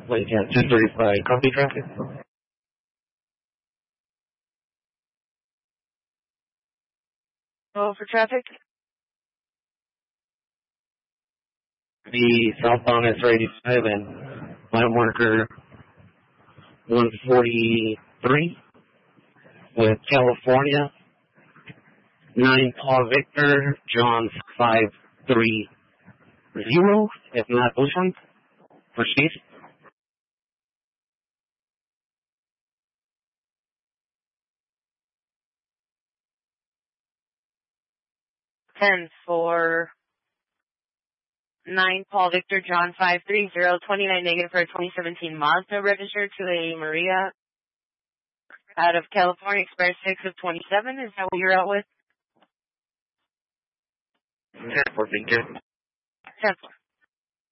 Wait, yeah, 235. Copy traffic. Oh, for traffic? The southbound is 85 and line marker 143 with California. 9 Paul Victor, John 530. If not Ocean, proceed. 10 for 9 Paul Victor John 530, 29 negative for a 2017 Mazda registered to a Maria out of California, expired 6 of 27. Is that what you're out with? 10 for Victor. 10 for.